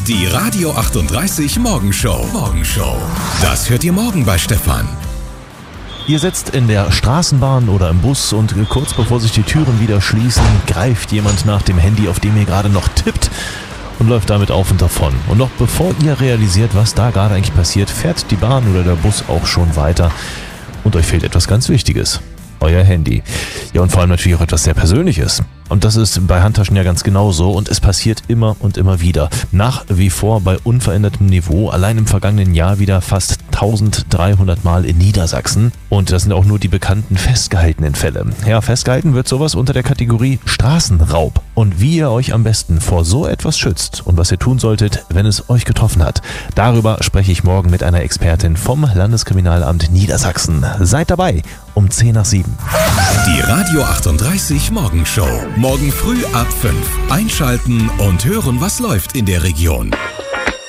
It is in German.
Die Radio 38 Morgenshow. Das hört ihr morgen bei Stefan. Ihr sitzt in der Straßenbahn oder im Bus und kurz bevor sich die Türen wieder schließen, greift jemand nach dem Handy, auf dem ihr gerade noch tippt, und läuft damit auf und davon. Und noch bevor ihr realisiert, was da gerade eigentlich passiert, fährt die Bahn oder der Bus auch schon weiter und euch fehlt etwas ganz Wichtiges. Euer Handy. Ja, und vor allem natürlich auch etwas sehr Persönliches. Und das ist bei Handtaschen ja ganz genauso und es passiert immer und immer wieder. Nach wie vor bei unverändertem Niveau, allein im vergangenen Jahr wieder fast 1300 Mal in Niedersachsen. Und das sind auch nur die bekannten festgehaltenen Fälle. Ja, festgehalten wird sowas unter der Kategorie Straßenraub. Und wie ihr euch am besten vor so etwas schützt und was ihr tun solltet, wenn es euch getroffen hat, darüber spreche ich morgen mit einer Expertin vom Landeskriminalamt Niedersachsen. Seid dabei um 6:50. Die Radio 38 Morgenshow. Morgen früh ab 5. Einschalten und hören, was läuft in der Region.